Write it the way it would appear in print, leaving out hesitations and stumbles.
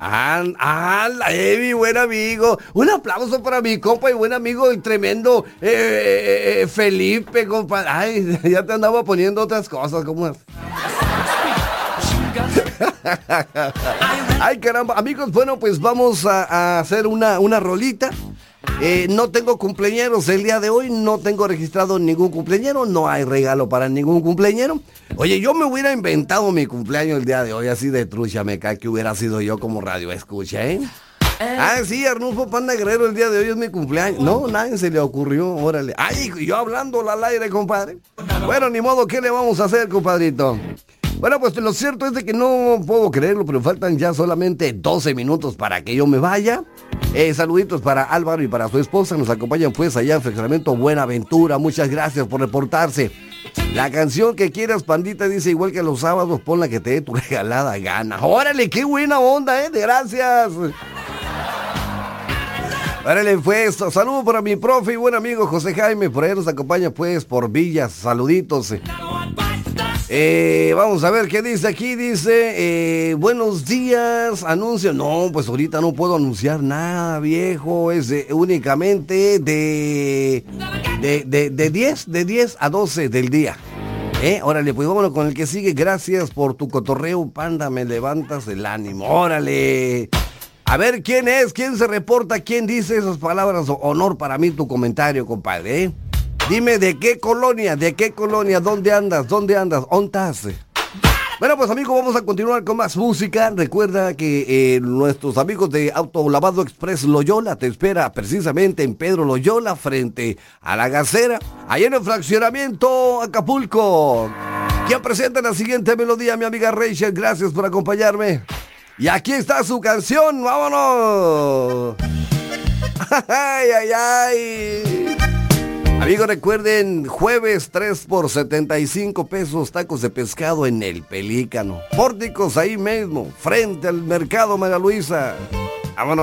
Mi buen amigo. Un aplauso para mi compa y buen amigo, el tremendo Felipe, compa. Ay, ya te andaba poniendo otras cosas, ¿cómo es? Ay, caramba, amigos, bueno, pues vamos a hacer una rolita. No tengo cumpleañeros el día de hoy, no tengo registrado ningún cumpleañero, no hay regalo para ningún cumpleañero. Oye, yo me hubiera inventado mi cumpleaños el día de hoy, así de trucha, me cae que hubiera sido yo como radio escucha, ¿eh? Sí, Arnulfo Panda Guerrero, el día de hoy es mi cumpleaños. No, nadie se le ocurrió, órale. Ay, yo hablando al aire, compadre. Bueno, ni modo, ¿qué le vamos a hacer, compadrito? Bueno, pues lo cierto es de que no puedo creerlo, pero faltan ya solamente 12 minutos para que yo me vaya. Saluditos para Álvaro y para su esposa, nos acompañan pues allá en Fraccionamiento Buenaventura, muchas gracias por reportarse. La canción que quieras, Pandita, dice igual que los sábados, pon la que te dé tu regalada gana. Órale, qué buena onda, gracias. Órale, pues, saludo para mi profe y buen amigo José Jaime, por ahí nos acompaña pues por Villas, saluditos. Vamos a ver qué dice aquí, dice, buenos días, anuncio, no, pues ahorita no puedo anunciar nada, viejo, es únicamente de 10 a 12 del día, órale, pues vámonos con el que sigue, gracias por tu cotorreo, Panda, me levantas el ánimo, órale, a ver quién es, quién se reporta, quién dice esas palabras, honor para mí tu comentario, compadre, Dime, ¿de qué colonia? ¿Dónde andas? ¿Dónde estás? Bueno, pues amigos, vamos a continuar con más música. Recuerda que nuestros amigos de Autolavado Express Loyola te espera precisamente en Pedro Loyola, frente a la Gacera, ahí en el Fraccionamiento Acapulco. ¿Quién presenta la siguiente melodía, mi amiga Rachel? Gracias por acompañarme. Y aquí está su canción, ¡vámonos! ¡Ay, ay, ay! Amigos, recuerden, jueves 3 por 75 pesos, tacos de pescado en El Pelícano. Pórticos ahí mismo, frente al Mercado María Luisa.